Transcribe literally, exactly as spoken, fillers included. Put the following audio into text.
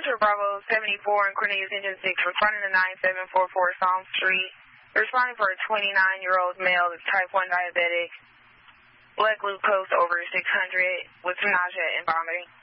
Central Bravo seventy-four and Cornelius Engine six, responding to nine seven four four Psalm Street. Responding for a twenty-nine-year-old male that's type one diabetic. Blood glucose over six hundred with nausea and vomiting.